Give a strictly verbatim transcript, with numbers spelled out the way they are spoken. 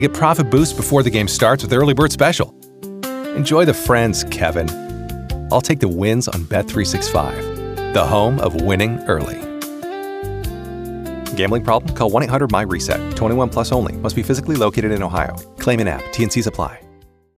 Get profit boost before the game starts with Early Bird Special. Enjoy the friends, Kevin. I'll take the wins on Bet three sixty-five, the home of winning early. Gambling problem? Call one eight hundred M Y RESET. twenty-one plus only. Must be physically located in Ohio. Claim in app. T N Cs apply.